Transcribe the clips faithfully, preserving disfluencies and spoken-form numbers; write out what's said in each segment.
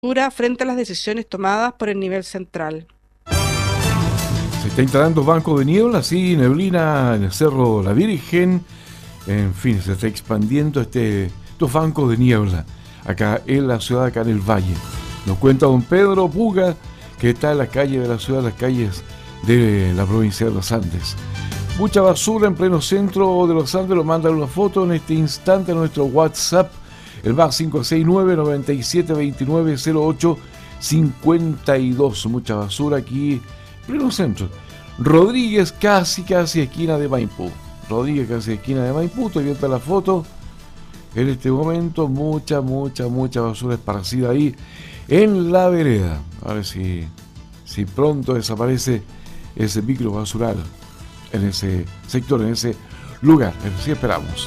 frente a las decisiones tomadas por el nivel central. Se está instalando banco de niebla, así, neblina en el Cerro La Virgen. En fin, se está expandiendo este, estos bancos de niebla acá en la ciudad, acá en el Valle. Nos cuenta don Pedro Puga, que está en la calle de la ciudad, las calles de la provincia de los Andes. Mucha basura en pleno centro de los Andes. Lo mandan una foto en este instante a nuestro WhatsApp, el más cinco seis nueve, nueve siete dos nueve, cero ocho cinco dos. Mucha basura aquí en pleno centro. Rodríguez, casi, casi esquina de Maipú. Rodríguez, casi esquina de Maipú. Estoy viendo la foto. En este momento, mucha, mucha, mucha basura esparcida ahí en la vereda. A ver si, si pronto desaparece ese micro basural en ese sector, en ese lugar. Así esperamos.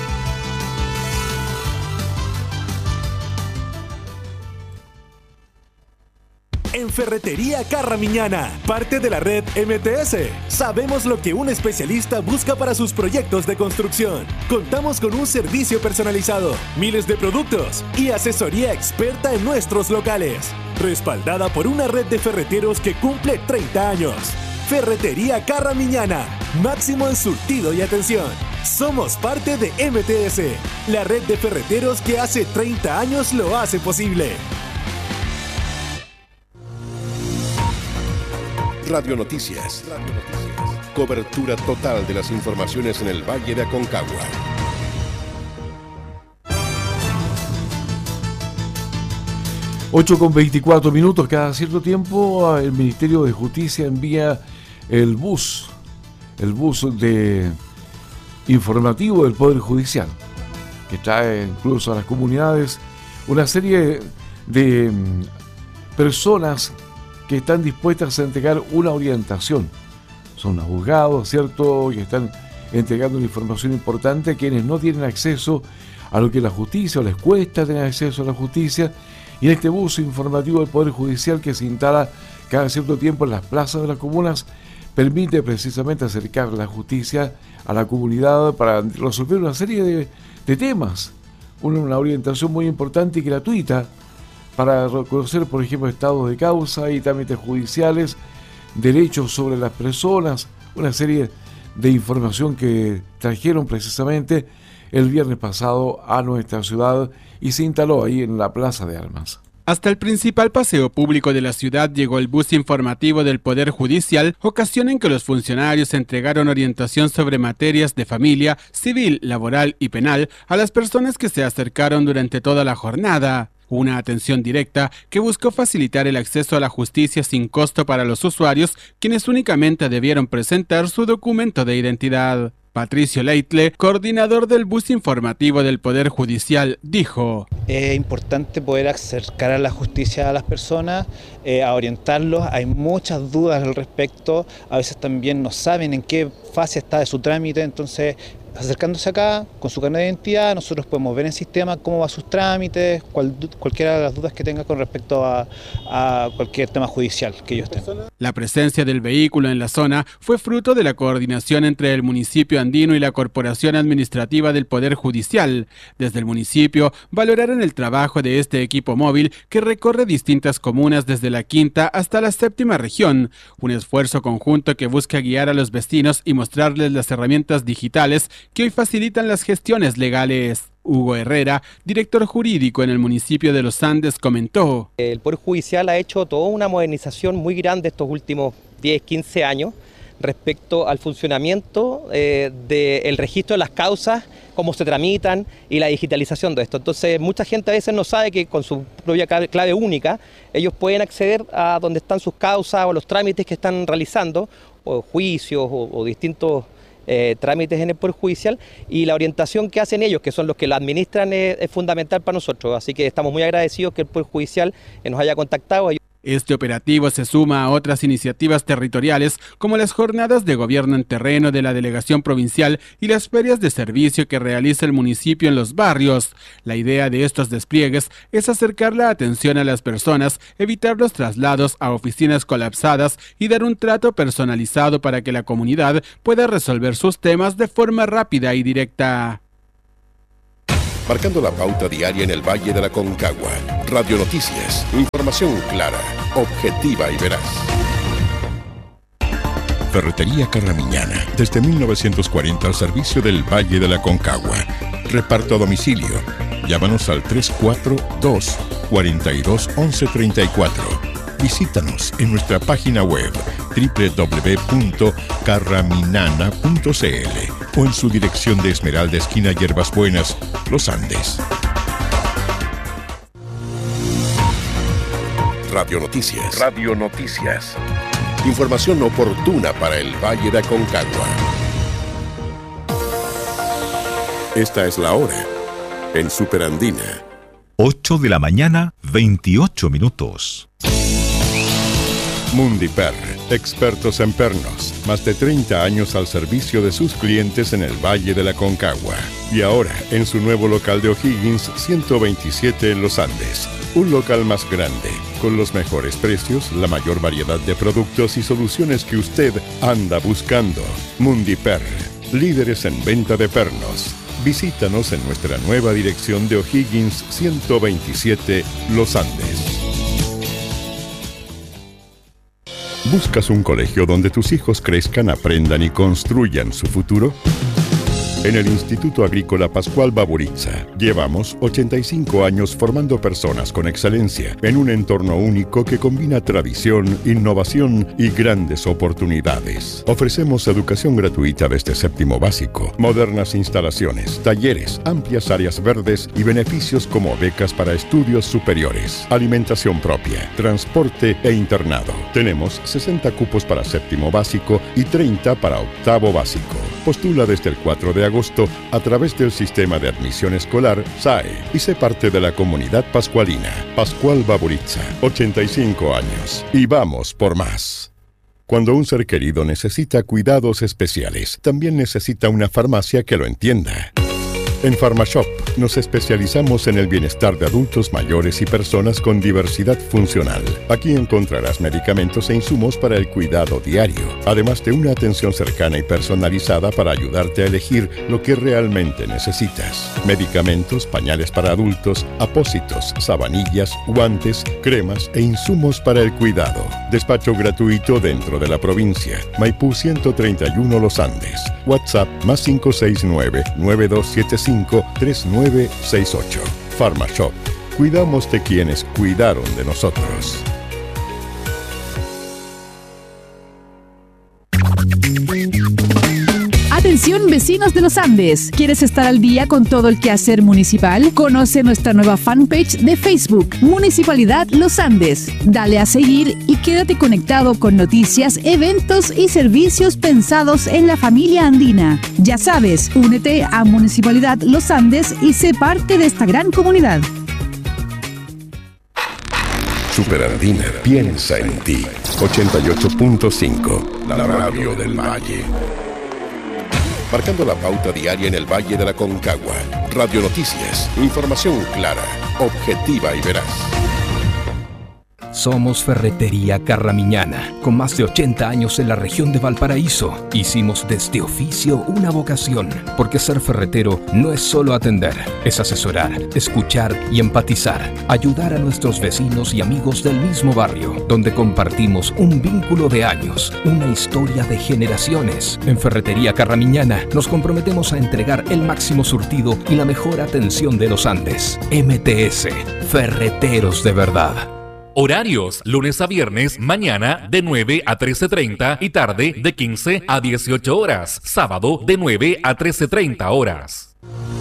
En Ferretería Carramiñana, parte de la red M T S, sabemos lo que un especialista busca para sus proyectos de construcción. Contamos con un servicio personalizado, miles de productos y asesoría experta en nuestros locales, respaldada por una red de ferreteros que cumple treinta años. Ferretería Carramiñana, máximo en surtido y atención. Somos parte de M T S, la red de ferreteros que hace treinta años lo hace posible. Radio Noticias. Radio Noticias. Cobertura total de las informaciones en el Valle de Aconcagua. ocho con veinticuatro minutos. Cada cierto tiempo el Ministerio de Justicia envía el bus, el bus de informativo del Poder Judicial, que trae incluso a las comunidades una serie de personas que están dispuestas a entregar una orientación. Son abogados, ¿cierto?, que están entregando una información importante a quienes no tienen acceso a lo que la justicia, o les cuesta tener acceso a la justicia. Y en este bus informativo del Poder Judicial, que se instala cada cierto tiempo en las plazas de las comunas, permite precisamente acercar la justicia a la comunidad para resolver una serie de, de temas. Una, una orientación muy importante y gratuita para reconocer, por ejemplo, estados de causa y trámites judiciales, derechos sobre las personas, una serie de información que trajeron precisamente el viernes pasado a nuestra ciudad y se instaló ahí en la Plaza de Armas. Hasta el principal paseo público de la ciudad llegó el bus informativo del Poder Judicial, ocasión en que los funcionarios entregaron orientación sobre materias de familia, civil, laboral y penal a las personas que se acercaron durante toda la jornada. Una atención directa que buscó facilitar el acceso a la justicia sin costo para los usuarios, quienes únicamente debieron presentar su documento de identidad. Patricio Leitle, coordinador del bus informativo del Poder Judicial, dijo: Es importante poder acercar a la justicia a las personas, eh, a orientarlos. Hay muchas dudas al respecto, a veces también no saben en qué fase está de su trámite, entonces acercándose acá con su carnet de identidad, nosotros podemos ver en el sistema cómo va sus trámites, cual, cualquiera de las dudas que tenga con respecto a, a cualquier tema judicial que ellos tengan. La presencia del vehículo en la zona fue fruto de la coordinación entre el municipio andino y la Corporación Administrativa del Poder Judicial. Desde el municipio valoraron el trabajo de este equipo móvil que recorre distintas comunas desde la quinta hasta la séptima región, un esfuerzo conjunto que busca guiar a los vecinos y mostrarles las herramientas digitales que hoy facilitan las gestiones legales. Hugo Herrera, director jurídico en el municipio de Los Andes, comentó: El Poder Judicial ha hecho toda una modernización muy grande estos últimos diez, quince años respecto al funcionamiento eh, del registro de las causas, cómo se tramitan y la digitalización de esto. Entonces, mucha gente a veces no sabe que con su propia clave única ellos pueden acceder a donde están sus causas o los trámites que están realizando, o juicios o, o distintos Eh, trámites en el Poder Judicial, y la orientación que hacen ellos, que son los que lo administran, es, es fundamental para nosotros, así que estamos muy agradecidos que el Poder Judicial nos haya contactado. Este operativo se suma a otras iniciativas territoriales como las jornadas de gobierno en terreno de la delegación provincial y las ferias de servicio que realiza el municipio en los barrios. La idea de estos despliegues es acercar la atención a las personas, evitar los traslados a oficinas colapsadas y dar un trato personalizado para que la comunidad pueda resolver sus temas de forma rápida y directa. Marcando la pauta diaria en el Valle de la Concagua. Radio Noticias. Información clara, objetiva y veraz. Ferretería Carramiñana. Desde mil novecientos cuarenta al servicio del Valle de la Concagua. Reparto a domicilio. Llámanos al tres cuatro dos, cuatro dos, once treinta y cuatro. Visítanos en nuestra página web doble u doble u doble u punto carraminana punto c l o en su dirección de Esmeralda, esquina Hierbas Buenas, Los Andes. Radio Noticias. Radio Noticias. Información oportuna para el Valle de Aconcagua. Esta es la hora en Superandina. ocho de la mañana, veintiocho minutos. Mundiper, expertos en pernos, más de treinta años al servicio de sus clientes en el Valle de la Concagua. Y ahora, en su nuevo local de O'Higgins, ciento veintisiete en Los Andes. Un local más grande, con los mejores precios, la mayor variedad de productos y soluciones que usted anda buscando. Mundiper, líderes en venta de pernos. Visítanos en nuestra nueva dirección de O'Higgins ciento veintisiete, Los Andes. ¿Buscas un colegio donde tus hijos crezcan, aprendan y construyan su futuro? En el Instituto Agrícola Pascual Baburitza llevamos ochenta y cinco años formando personas con excelencia en un entorno único que combina tradición, innovación y grandes oportunidades. Ofrecemos educación gratuita desde séptimo básico, modernas instalaciones, talleres, amplias áreas verdes y beneficios como becas para estudios superiores, alimentación propia, transporte e internado. Tenemos sesenta cupos para séptimo básico y treinta para octavo básico. Postula desde el cuatro de agosto a través del sistema de admisión escolar S A E y sé parte de la comunidad pascualina. Pascual Baburitza, ochenta y cinco años. Y vamos por más. Cuando un ser querido necesita cuidados especiales, también necesita una farmacia que lo entienda. En PharmaShop nos especializamos en el bienestar de adultos mayores y personas con diversidad funcional. Aquí encontrarás medicamentos e insumos para el cuidado diario, además de una atención cercana y personalizada para ayudarte a elegir lo que realmente necesitas. Medicamentos, pañales para adultos, apósitos, sabanillas, guantes, cremas e insumos para el cuidado. Despacho gratuito dentro de la provincia. Maipú ciento treinta y uno Los Andes. WhatsApp más cinco seis nueve, nueve dos siete cinco, tres nueve seis ocho. PharmaShop. Cuidamos de quienes cuidaron de nosotros. Atención vecinos de Los Andes, ¿quieres estar al día con todo el quehacer municipal? Conoce nuestra nueva fanpage de Facebook, Municipalidad Los Andes. Dale a seguir y quédate conectado con noticias, eventos y servicios pensados en la familia andina. Ya sabes, únete a Municipalidad Los Andes y sé parte de esta gran comunidad. Superandina piensa en ti. ochenta y ocho punto cinco, la radio del Valle. Marcando la pauta diaria en el Valle de la Concagua. Radio Noticias. Información clara, objetiva y veraz. Somos Ferretería Carramiñana, con más de ochenta años en la región de Valparaíso. Hicimos de este oficio una vocación, porque ser ferretero no es solo atender, es asesorar, escuchar y empatizar, ayudar a nuestros vecinos y amigos del mismo barrio, donde compartimos un vínculo de años, una historia de generaciones. En Ferretería Carramiñana nos comprometemos a entregar el máximo surtido y la mejor atención de los Andes. M T S, Ferreteros de Verdad. Horarios, lunes a viernes, mañana de nueve a trece treinta y tarde de quince a dieciocho horas. Sábado de nueve a trece treinta horas.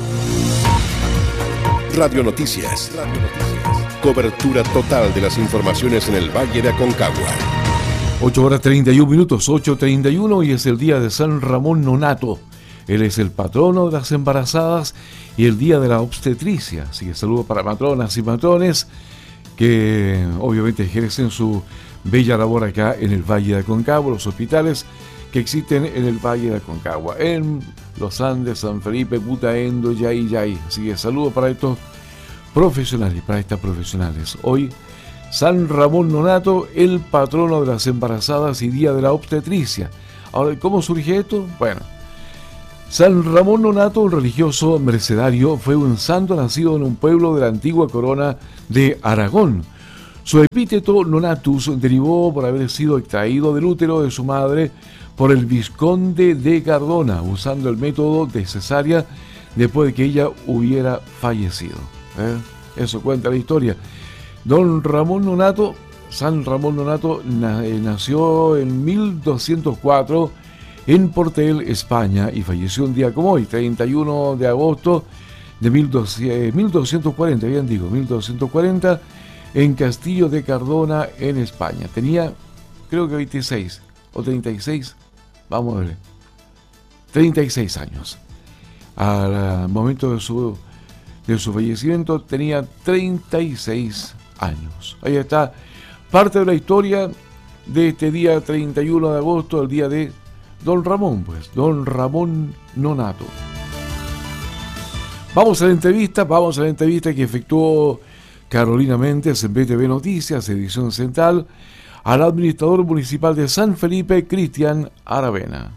Radio Noticias. Radio Noticias. Cobertura total de las informaciones en el Valle de Aconcagua. ocho horas treinta y un minutos, ocho treinta y uno, y es el día de San Ramón Nonato. Él es el patrono de las embarazadas y el día de la obstetricia. Así que saludo para matronas y matrones que obviamente ejercen su bella labor acá en el Valle de Aconcagua, los hospitales que existen en el Valle de Aconcagua, en Los Andes, San Felipe, Putaendo, Yay, Yay. Así que saludo para estos profesionales, para estas profesionales. Hoy, San Ramón Nonato, el patrono de las embarazadas y día de la obstetricia. Ahora, ¿cómo surge esto? Bueno, San Ramón Nonato, un religioso mercedario, fue un santo nacido en un pueblo de la antigua corona de Aragón. Su epíteto Nonatus derivó por haber sido extraído del útero de su madre por el vizconde de Cardona, usando el método de cesárea después de que ella hubiera fallecido. ¿Eh? Eso cuenta la historia. Don Ramón Nonato, San Ramón Nonato, na- eh, nació en mil doscientos cuatro en Portel, España, y falleció un día como hoy, treinta y uno de agosto de mil doscientos cuarenta, bien digo, mil doscientos cuarenta, en Castillo de Cardona, en España. Tenía, creo que veintiséis o treinta y seis, vamos a ver, treinta y seis años. Al momento de su, de su fallecimiento tenía treinta y seis años. Ahí está parte de la historia de este día treinta y uno de agosto, el día de Don Ramón, pues, Don Ramón Nonato. Vamos a la entrevista, vamos a la entrevista que efectuó Carolina Méndez en B T V Noticias, edición central, al administrador municipal de San Felipe, Cristian Aravena.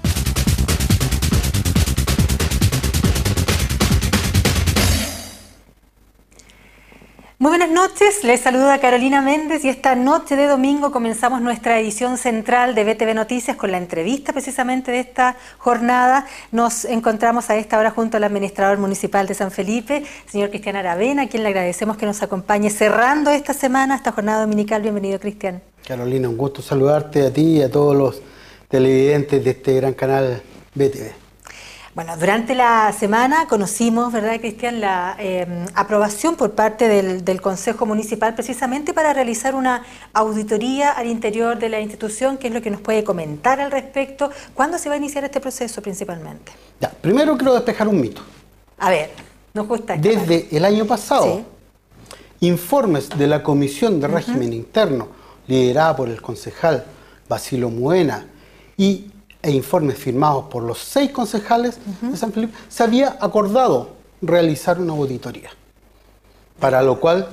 Muy buenas noches, les saluda Carolina Méndez y esta noche de domingo comenzamos nuestra edición central de B T V Noticias con la entrevista precisamente de esta jornada. Nos encontramos a esta hora junto al administrador municipal de San Felipe, señor Cristian Aravena, a quien le agradecemos que nos acompañe cerrando esta semana, esta jornada dominical. Bienvenido, Cristian. Carolina, un gusto saludarte a ti y a todos los televidentes de este gran canal B T V. Bueno, durante la semana conocimos, ¿verdad, Cristian?, la eh, aprobación por parte del, del Consejo Municipal precisamente para realizar una auditoría al interior de la institución. ¿Qué es lo que nos puede comentar al respecto? ¿Cuándo se va a iniciar este proceso principalmente? Ya, primero quiero despejar un mito. A ver, nos gusta. Desde parte. el año pasado, sí. informes de la Comisión de Régimen uh-huh. Interno, liderada por el concejal Basilio Muena, y e informes firmados por los seis concejales uh-huh. de San Felipe, se había acordado realizar una auditoría, para lo cual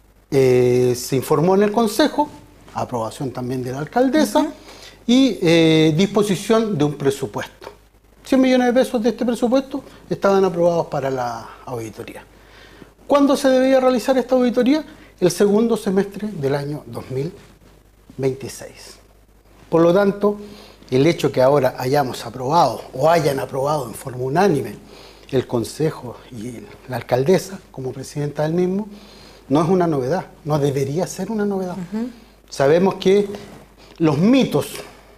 eh, se informó en el Consejo, aprobación también de la alcaldesa, uh-huh. y eh, disposición de un presupuesto. cien millones de pesos de este presupuesto estaban aprobados para la auditoría. ¿Cuándo se debía realizar esta auditoría? El segundo semestre del año dos mil veintiséis. Por lo tanto, el hecho que ahora hayamos aprobado o hayan aprobado en forma unánime el Consejo y la alcaldesa como presidenta del mismo, no es una novedad, no debería ser una novedad. Uh-huh. Sabemos que los mitos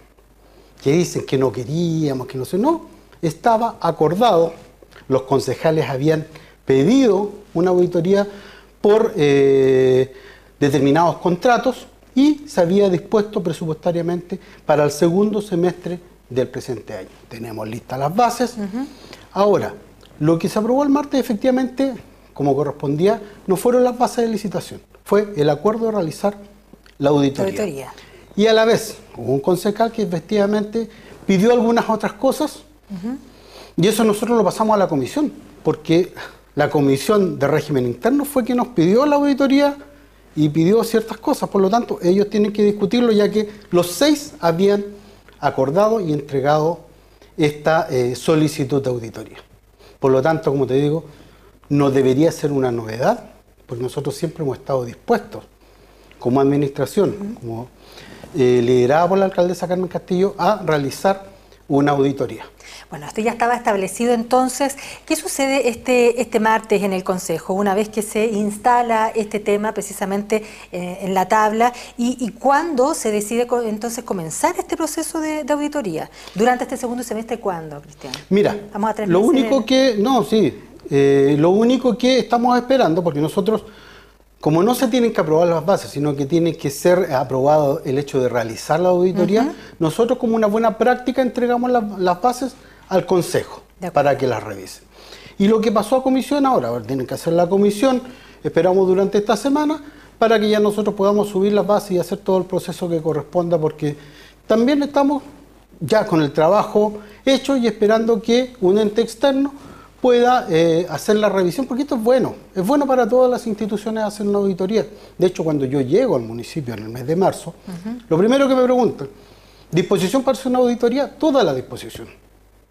que dicen que no queríamos, que no sé, no, estaba acordado, los concejales habían pedido una auditoría por eh, determinados contratos, y se había dispuesto presupuestariamente para el segundo semestre del presente año. Tenemos listas las bases. Uh-huh. Ahora, lo que se aprobó el martes, efectivamente, como correspondía, no fueron las bases de licitación, fue el acuerdo de realizar la auditoría. auditoría. Y a la vez, hubo un concejal que efectivamente pidió algunas otras cosas, uh-huh. y eso nosotros lo pasamos a la comisión, porque la Comisión de Régimen Interno fue quien nos pidió la auditoría y pidió ciertas cosas, por lo tanto ellos tienen que discutirlo, ya que los seis habían acordado y entregado esta eh, solicitud de auditoría. Por lo tanto, como te digo, no debería ser una novedad, porque nosotros siempre hemos estado dispuestos, como administración, uh-huh. como eh, liderada por la alcaldesa Carmen Castillo, a realizar una auditoría. Bueno, esto ya estaba establecido entonces. ¿Qué sucede este, este martes en el Consejo, una vez que se instala este tema precisamente eh, en la tabla? ¿Y, y cuándo se decide co- entonces comenzar este proceso de, de auditoría? ¿Durante este segundo semestre cuándo, Cristian? Mira, Vamos a lo único el... que... No, sí. Eh, lo único que estamos esperando, porque nosotros, como no se tienen que aprobar las bases, sino que tiene que ser aprobado el hecho de realizar la auditoría, uh-huh. nosotros como una buena práctica entregamos la, las bases al Consejo para que las revisen. Y lo que pasó a comisión ahora, ahora tienen que hacer la comisión, esperamos durante esta semana, para que ya nosotros podamos subir las bases y hacer todo el proceso que corresponda, porque también estamos ya con el trabajo hecho y esperando que un ente externo pueda eh, hacer la revisión, porque esto es bueno, es bueno para todas las instituciones hacer una auditoría. De hecho, cuando yo llego al municipio en el mes de marzo, uh-huh. lo primero que me preguntan, ¿disposición para hacer una auditoría? Toda la disposición.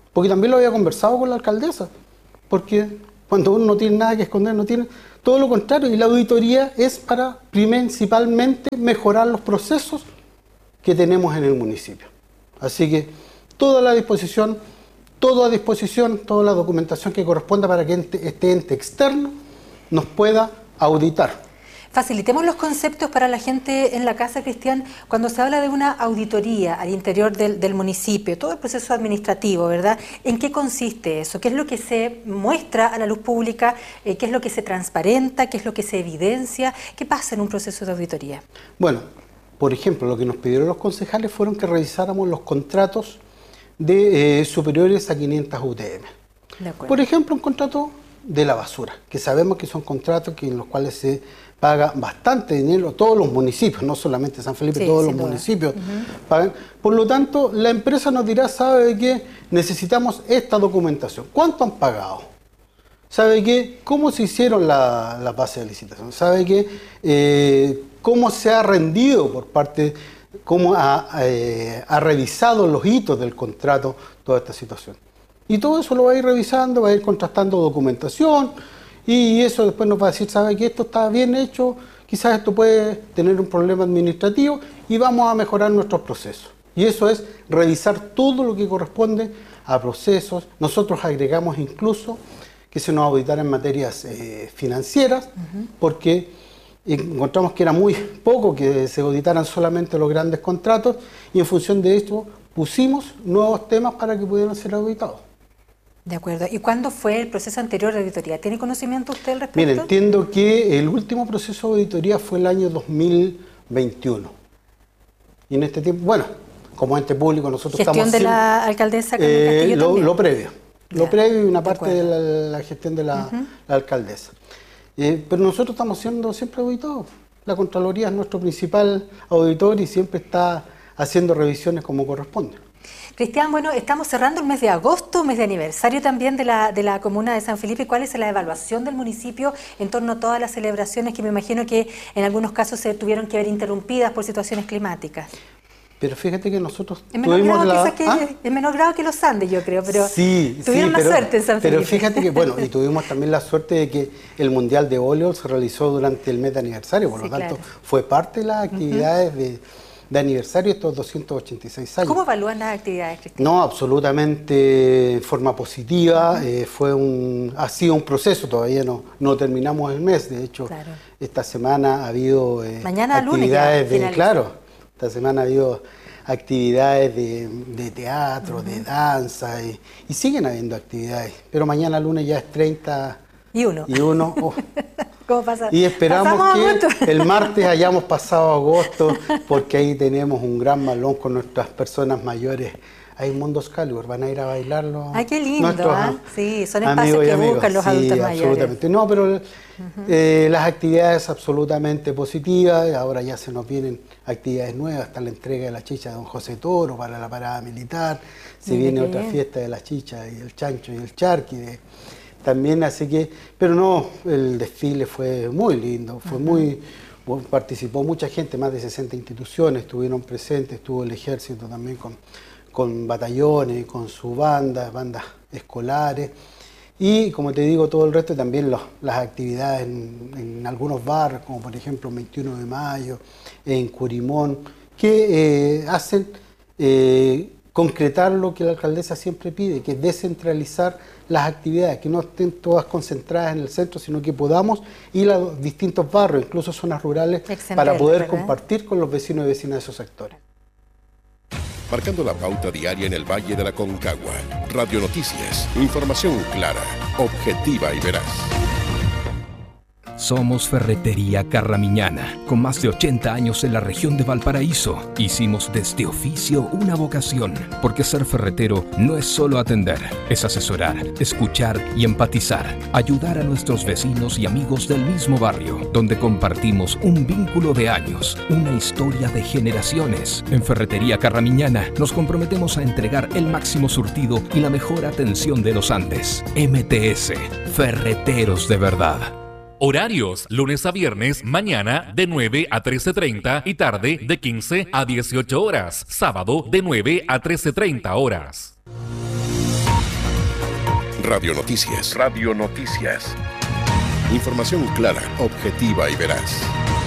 Porque también lo había conversado con la alcaldesa, porque cuando uno no tiene nada que esconder, no tiene... Todo lo contrario, y la auditoría es para principalmente mejorar los procesos que tenemos en el municipio. Así que toda la disposición, toda a disposición, toda la documentación que corresponda para que este ente externo nos pueda auditar. Facilitemos los conceptos para la gente en la casa, Cristian, cuando se habla de una auditoría al interior del, del municipio, todo el proceso administrativo, ¿verdad? ¿En qué consiste eso? ¿Qué es lo que se muestra a la luz pública? Eh, ¿Qué es lo que se transparenta? ¿Qué es lo que se evidencia? ¿Qué pasa en un proceso de auditoría? Bueno, por ejemplo, lo que nos pidieron los concejales fueron que revisáramos los contratos de eh, superiores a quinientas U T M. De acuerdo. Por ejemplo, un contrato de la basura, que sabemos que son contratos que en los cuales se paga bastante dinero, todos los municipios, no solamente San Felipe, sí, todos los duda. municipios uh-huh. pagan. Por lo tanto, la empresa nos dirá, ¿sabe qué? Necesitamos esta documentación. ¿Cuánto han pagado? ¿Sabe qué? ¿Cómo se hicieron la, la base de licitación? ¿Sabe qué? Eh, ¿Cómo se ha rendido por parte, cómo ha, eh, ha revisado los hitos del contrato toda esta situación? Y todo eso lo va a ir revisando, va a ir contrastando documentación, y eso después nos va a decir, ¿sabe que esto está bien hecho? Quizás esto puede tener un problema administrativo y vamos a mejorar nuestros procesos. Y eso es revisar todo lo que corresponde a procesos. Nosotros agregamos incluso que se nos auditara en materias eh, financieras, uh-huh. porque encontramos que era muy poco que se auditaran solamente los grandes contratos, y en función de esto pusimos nuevos temas para que pudieran ser auditados. De acuerdo. ¿Y cuándo fue el proceso anterior de auditoría? ¿Tiene conocimiento usted al respecto? Mire, entiendo que el último proceso de auditoría fue el año dos mil veintiuno. Y en este tiempo, bueno, como ente público nosotros ¿Gestión estamos... ¿Gestión de la alcaldesa Carmen eh, Castillo lo, también? Lo previo. Ya, lo previo y una parte de, de la, la gestión de la, uh-huh. la alcaldesa. Eh, pero nosotros estamos siendo siempre auditados. La Contraloría es nuestro principal auditor y siempre está haciendo revisiones como corresponde. Cristian, bueno, estamos cerrando el mes de agosto, mes de aniversario también de la, de la comuna de San Felipe. ¿Cuál es la evaluación del municipio en torno a todas las celebraciones que me imagino que en algunos casos se tuvieron que ver interrumpidas por situaciones climáticas? Pero fíjate que nosotros en menor tuvimos grado, la... que, ¿Ah? En menor grado que los Andes, yo creo, pero sí, tuvieron sí, la pero, suerte en San Felipe. Pero fíjate que, bueno, y tuvimos también la suerte de que el Mundial de Voleibol se realizó durante el mes de aniversario, por sí, lo tanto, claro. fue parte de las actividades uh-huh. de... de aniversario estos doscientos ochenta y seis años. ¿Cómo evalúan las actividades, Cristian? No, absolutamente en forma positiva. Uh-huh. eh, fue un, ha sido un proceso, todavía no, no terminamos el mes. De hecho, claro. esta semana ha habido eh, Mañana actividades lunes ya, de, claro, esta semana ha habido actividades de, de teatro, uh-huh. de danza, y, y siguen habiendo actividades. Pero mañana lunes ya es treinta y uno. Y uno oh. ¿Cómo pasa? Y esperamos que el martes hayamos pasado agosto, porque ahí tenemos un gran malón con nuestras personas mayores. Hay Mundos Calibur, van a ir a bailarlo. ¡Ay, qué lindo! ¿eh? Sí, son espacios que buscan los sí, adultos absolutamente. mayores. No, pero uh-huh. eh, las actividades absolutamente positivas. Ahora ya se nos vienen actividades nuevas. Está la entrega de la chicha de don José Toro para la parada militar. Se Mira, viene otra bien. fiesta de la chicha y el chancho y el charqui. De, también, así que, pero no, el desfile fue muy lindo, fue uh-huh. muy, participó mucha gente, más de sesenta instituciones estuvieron presentes, estuvo el ejército también con, con batallones, con su banda, bandas escolares, y como te digo, todo el resto también los, las actividades en, en algunos barrios, como por ejemplo el veintiuno de mayo, en Curimón, que eh, hacen eh, concretar lo que la alcaldesa siempre pide, que es descentralizar las actividades, que no estén todas concentradas en el centro, sino que podamos ir a los distintos barrios, incluso zonas rurales, Excelente, para poder ¿verdad? compartir con los vecinos y vecinas de esos sectores. Marcando la pauta diaria en el Valle de la Concagua. Radio Noticias. Información clara, objetiva y veraz. Somos Ferretería Carramiñana, con más de ochenta años en la región de Valparaíso. Hicimos de este oficio una vocación, porque ser ferretero no es solo atender, es asesorar, escuchar y empatizar, ayudar a nuestros vecinos y amigos del mismo barrio, donde compartimos un vínculo de años, una historia de generaciones. En Ferretería Carramiñana nos comprometemos a entregar el máximo surtido y la mejor atención de los Andes. M T S, Ferreteros de verdad. Horarios, lunes a viernes, mañana de nueve a trece treinta y tarde de quince a dieciocho horas. Sábado de nueve a trece treinta horas. Radio Noticias. Radio Noticias. Información clara, objetiva y veraz.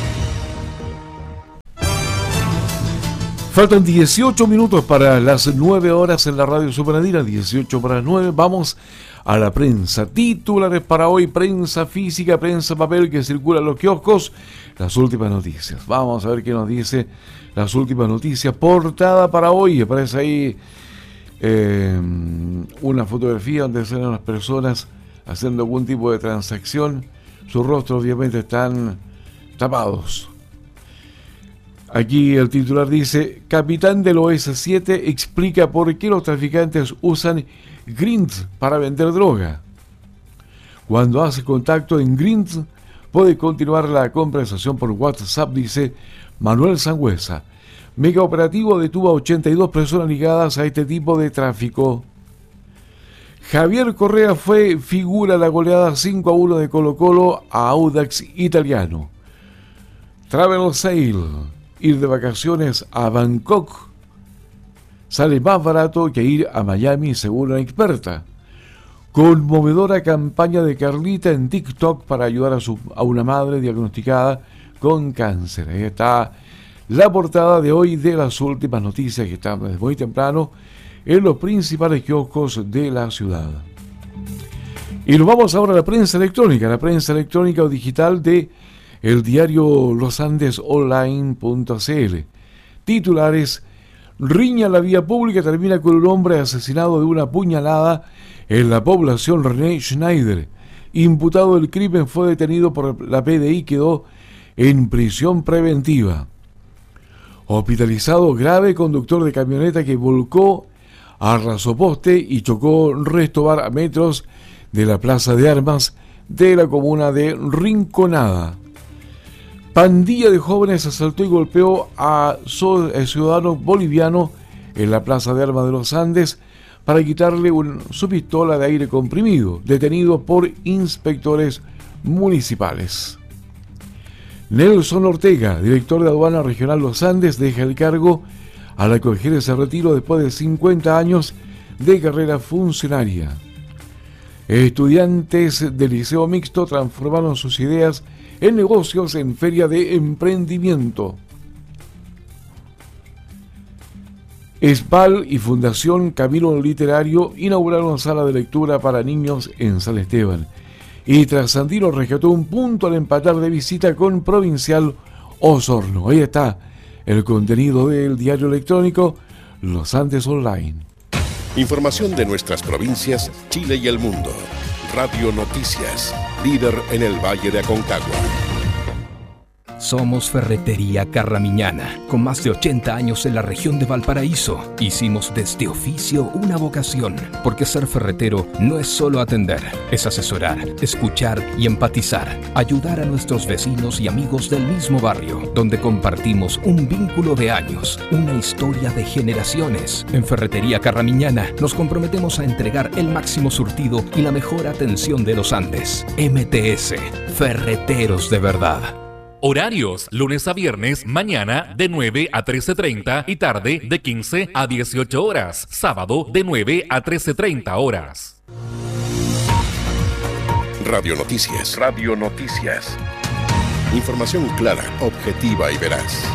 Faltan dieciocho minutos para las nueve horas en la radio Superandina, dieciocho para las nueve. Vamos a la prensa. Titulares para hoy, prensa física, prensa papel que circula en los kioscos. Las últimas noticias. Vamos a ver qué nos dice las últimas noticias. Portada para hoy, aparece ahí eh, una fotografía donde salen las personas haciendo algún tipo de transacción. Sus rostros obviamente están tapados. Aquí el titular dice: capitán del O S siete explica por qué los traficantes usan Grint para vender droga. Cuando hace contacto en Grint, puede continuar la conversación por WhatsApp, dice Manuel Sangüesa. Mega operativo detuvo a ochenta y dos personas ligadas a este tipo de tráfico. Javier Correa fue figura la goleada cinco a uno de Colo-Colo a Audax Italiano. Travel Sale. Ir de vacaciones a Bangkok sale más barato que ir a Miami, según una experta. Conmovedora campaña de Carlita en TikTok para ayudar a, su, a una madre diagnosticada con cáncer. Ahí está la portada de hoy de las últimas noticias que están desde muy temprano en los principales kioscos de la ciudad. Y nos vamos ahora a la prensa electrónica, la prensa electrónica o digital de el diario Los Andes Online punto c l. Titulares: riña en la vía pública termina con un hombre asesinado de una puñalada en la población. René Schneider, imputado del crimen, fue detenido por la P D I y quedó en prisión preventiva. Hospitalizado grave conductor de camioneta que volcó, arrasó poste y chocó Restobar a metros de la Plaza de Armas de la comuna de Rinconada. Pandilla de jóvenes asaltó y golpeó a ciudadano boliviano en la Plaza de Armas de los Andes para quitarle un, su pistola de aire comprimido, detenido por inspectores municipales. Nelson Ortega, director de Aduana Regional Los Andes, deja el cargo al acoger ese retiro después de cincuenta años de carrera funcionaria. Estudiantes del Liceo Mixto transformaron sus ideas en negocios en Feria de Emprendimiento. ESPAL y Fundación Camino Literario inauguraron sala de lectura para niños en San Esteban. Y Trasandino rescató un punto al empatar de visita con Provincial Osorno. Ahí está el contenido del diario electrónico Los Andes Online. Información de nuestras provincias, Chile y el mundo. Radio Noticias, líder en el Valle de Aconcagua. Somos Ferretería Carramiñana, con más de ochenta años en la región de Valparaíso. Hicimos de este oficio una vocación, porque ser ferretero no es solo atender, es asesorar, escuchar y empatizar, ayudar a nuestros vecinos y amigos del mismo barrio, donde compartimos un vínculo de años, una historia de generaciones. En Ferretería Carramiñana nos comprometemos a entregar el máximo surtido y la mejor atención de los Andes. M T S, Ferreteros de verdad. Horarios, lunes a viernes, mañana de nueve a trece treinta y tarde de quince a dieciocho horas. Sábado de nueve a trece treinta horas. Radio Noticias. Radio Noticias. Información clara, objetiva y veraz.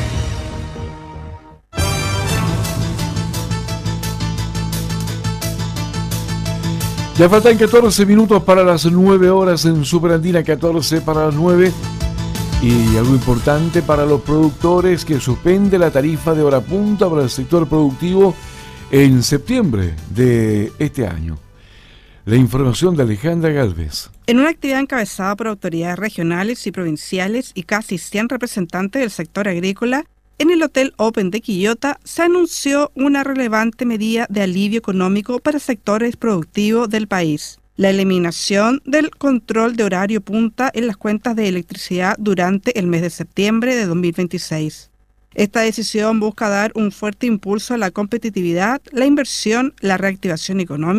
Ya faltan catorce minutos para las nueve horas en Superandina, catorce para las nueve. Y algo importante para los productores, que suspende la tarifa de hora punta para el sector productivo en septiembre de este año. La información de Alejandra Galvez. En una actividad encabezada por autoridades regionales y provinciales y casi cien representantes del sector agrícola, en el Hotel Open de Quillota se anunció una relevante medida de alivio económico para sectores productivos del país: la eliminación del control de horario punta en las cuentas de electricidad durante el mes de septiembre de dos mil veintiséis. Esta decisión busca dar un fuerte impulso a la competitividad, la inversión, la reactivación económica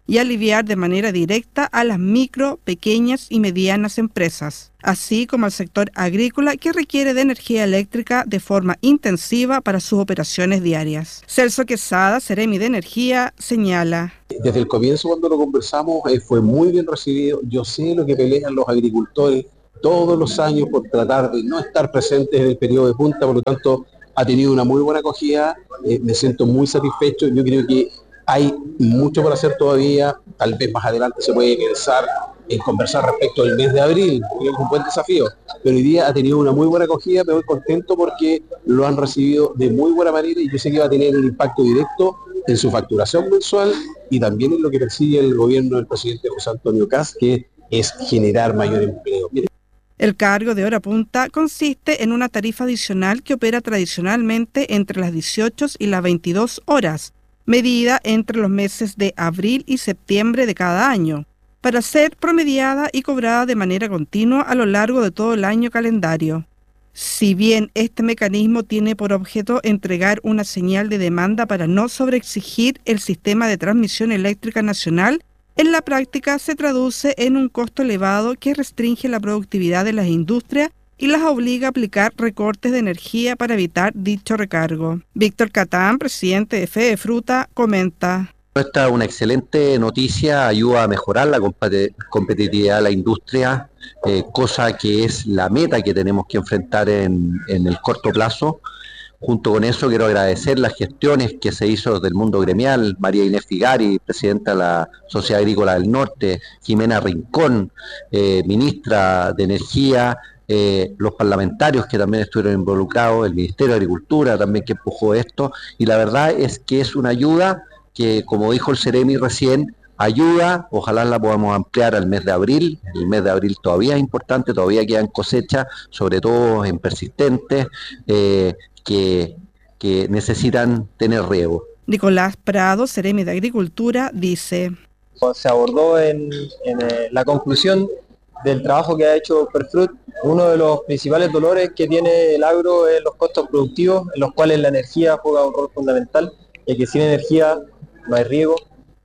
y aliviar de manera directa a las micro, pequeñas y medianas empresas, así como al sector agrícola que requiere de energía eléctrica de forma intensiva para sus operaciones diarias. Celso Quesada, Seremi de Energía, señala. Desde el comienzo, cuando lo conversamos, eh, fue muy bien recibido. Yo sé lo que pelean los agricultores todos los años por tratar de no estar presentes en el periodo de punta, por lo tanto ha tenido una muy buena acogida, eh, me siento muy satisfecho. Yo creo que hay mucho por hacer todavía, tal vez más adelante se puede pensar en conversar respecto del mes de abril, que es un buen desafío, pero hoy día ha tenido una muy buena acogida, me voy contento porque lo han recibido de muy buena manera y yo sé que va a tener un impacto directo en su facturación mensual y también en lo que persigue el gobierno del presidente José Antonio Kast, que es generar mayor empleo. Mire. El cargo de hora punta consiste en una tarifa adicional que opera tradicionalmente entre las dieciocho y las veintidós horas, medida entre los meses de abril y septiembre de cada año, para ser promediada y cobrada de manera continua a lo largo de todo el año calendario. Si bien este mecanismo tiene por objeto entregar una señal de demanda para no sobreexigir el sistema de transmisión eléctrica nacional, en la práctica se traduce en un costo elevado que restringe la productividad de las industrias y las obliga a aplicar recortes de energía para evitar dicho recargo. Víctor Catán, presidente de Fedefruta, comenta. Esta es una excelente noticia, ayuda a mejorar la competitividad de la industria, eh, cosa que es la meta que tenemos que enfrentar en, en el corto plazo. Junto con eso quiero agradecer las gestiones que se hizo del mundo gremial, María Inés Figari, presidenta de la Sociedad Agrícola del Norte, Jimena Rincón, eh, ministra de Energía, Eh, los parlamentarios que también estuvieron involucrados, el Ministerio de Agricultura también que empujó esto, y la verdad es que es una ayuda que, como dijo el Seremi recién, ayuda, ojalá la podamos ampliar al mes de abril. El mes de abril todavía es importante, todavía quedan cosechas, sobre todo en persistentes, eh, que, que necesitan tener riego. Nicolás Prado, Seremi de Agricultura, dice. Se abordó en, en eh, la conclusión del trabajo que ha hecho Perfrut. Uno de los principales dolores que tiene el agro es los costos productivos, en los cuales la energía juega un rol fundamental, ya que sin energía no hay riego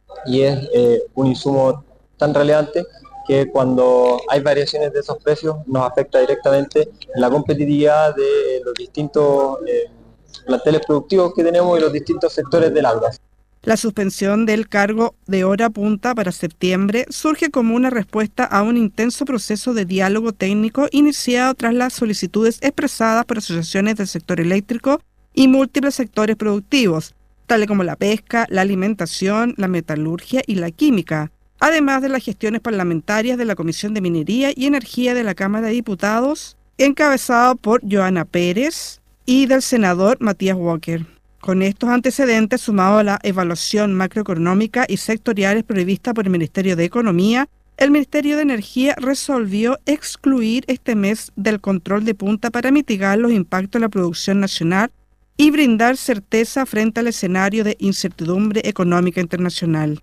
y es eh, un insumo tan relevante que cuando hay variaciones de esos precios nos afecta directamente en la competitividad de los distintos eh, planteles productivos que tenemos y los distintos sectores del agro. La suspensión del cargo de hora punta para septiembre surge como una respuesta a un intenso proceso de diálogo técnico iniciado tras las solicitudes expresadas por asociaciones del sector eléctrico y múltiples sectores productivos, tales como la pesca, la alimentación, la metalurgia y la química, además de las gestiones parlamentarias de la Comisión de Minería y Energía de la Cámara de Diputados, encabezado por Joana Pérez, y del senador Matías Walker. Con estos antecedentes, sumado a la evaluación macroeconómica y sectoriales prevista por el Ministerio de Economía, el Ministerio de Energía resolvió excluir este mes del control de punta para mitigar los impactos en la producción nacional y brindar certeza frente al escenario de incertidumbre económica internacional.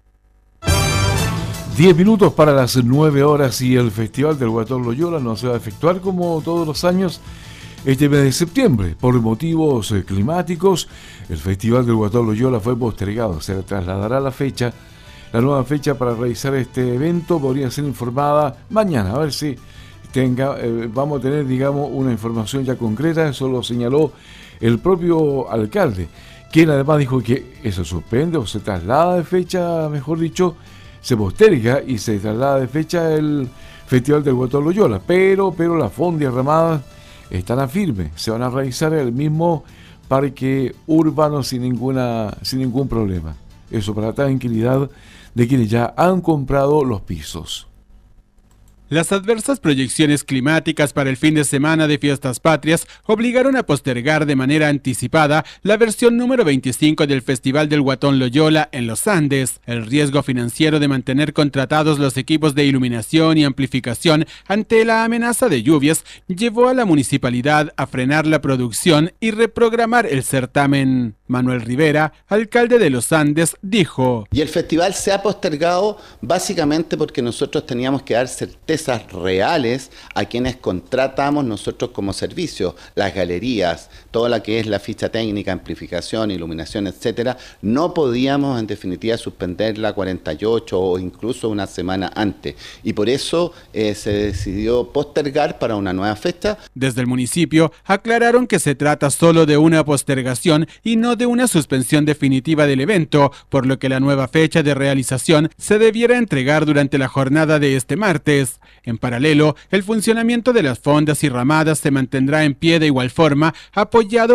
Diez minutos para las nueve horas y el Festival del Guatón Loyola no se va a efectuar como todos los años este mes de septiembre. Por motivos eh, climáticos, el Festival del Guatón Loyola fue postergado. Se trasladará la fecha, la nueva fecha para realizar este evento podría ser informada mañana. A ver si tenga, eh, vamos a tener, digamos, una información ya concreta. Eso lo señaló el propio alcalde, quien además dijo que eso suspende o se traslada de fecha, mejor dicho, se posterga y se traslada de fecha el Festival del Guatón Loyola. Pero, pero las fondas ramadas estarán firmes, se van a realizar en el mismo parque urbano sin ninguna sin ningún problema. Eso para la tranquilidad de quienes ya han comprado los pisos. Las adversas proyecciones climáticas para el fin de semana de Fiestas Patrias obligaron a postergar de manera anticipada la versión número veinticinco del Festival del Guatón Loyola en los Andes. El riesgo financiero de mantener contratados los equipos de iluminación y amplificación ante la amenaza de lluvias llevó a la municipalidad a frenar la producción y reprogramar el certamen. Manuel Rivera, alcalde de los Andes, dijo: Y el festival se ha postergado básicamente porque nosotros teníamos que dar certeza empresas reales a quienes contratamos nosotros como servicio, las galerías, toda la que es la ficha técnica, amplificación, iluminación, etcétera. No podíamos en definitiva suspenderla cuarenta y ocho o incluso una semana antes, y por eso eh, se decidió postergar para una nueva fecha. Desde el municipio aclararon que se trata solo de una postergación y no de una suspensión definitiva del evento, por lo que la nueva fecha de realización se debiera entregar durante la jornada de este martes. En paralelo, el funcionamiento de las fondas y ramadas se mantendrá en pie de igual forma, apoyado